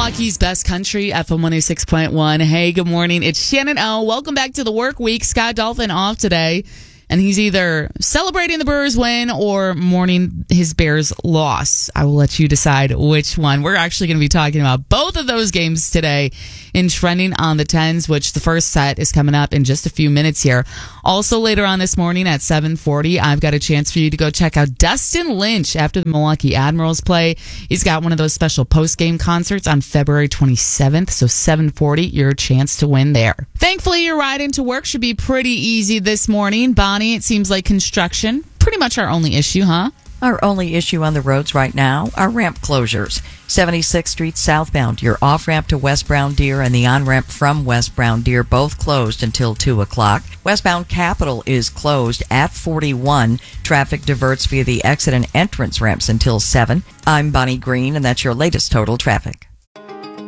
Milwaukee's best country, FM 106.1. Hey, good morning. It's Shannon O. Welcome back to the work week. Scott Dolphin off today, and he's either celebrating the Brewers win or mourning his Bears loss. I will let you decide which one. We're actually going to be talking about both of those games today in Trending on the 10s, which the first set is coming up in just a few minutes here. Also later on this morning at 7:40, I've got a chance for you to go check out Dustin Lynch after the Milwaukee Admirals play. He's got one of those special post-game concerts on February 27th, so 7:40, your chance to win there. Thankfully, your ride into work should be pretty easy this morning. Bonnie, it seems like construction, pretty much our only issue, huh? Our only issue on the roads right now are ramp closures. 76th Street southbound, your off-ramp to West Brown Deer and the on-ramp from West Brown Deer both closed until 2 o'clock. Westbound Capitol is closed at 41. Traffic diverts via the exit and entrance ramps until 7. I'm Bonnie Green, and that's your latest total traffic.